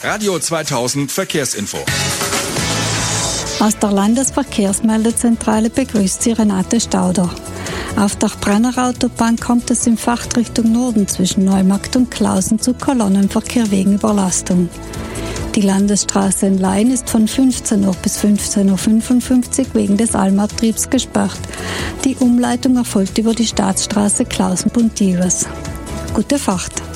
Radio 2000 Verkehrsinfo. Aus der Landesverkehrsmeldezentrale begrüßt Sie Renate Stauder. Auf der Brenner-Autobahn kommt es in Fahrtrichtung Norden zwischen Neumarkt und Klausen zu Kolonnenverkehr wegen Überlastung. Die Landesstraße in Laien ist von 15 Uhr bis 15.55 Uhr wegen des Allmanntriebs gesperrt. Die Umleitung erfolgt über die Staatsstraße Klausen-Buntivers. Gute Fahrt!